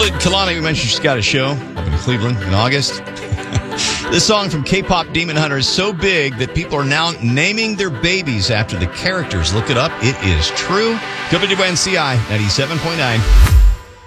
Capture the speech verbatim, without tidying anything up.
Julie Kalani, we mentioned she's got a show up in Cleveland in August. This song from K-pop Demon Hunter is so big that people are now naming their babies after the characters. Look it up. It is true. W N C I ninety-seven point nine.